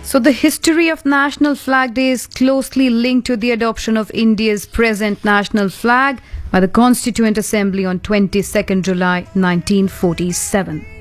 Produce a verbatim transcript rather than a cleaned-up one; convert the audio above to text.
So the history of National Flag Day is closely linked to the adoption of India's present national flag by the Constituent Assembly on twenty-second July nineteen forty-seven.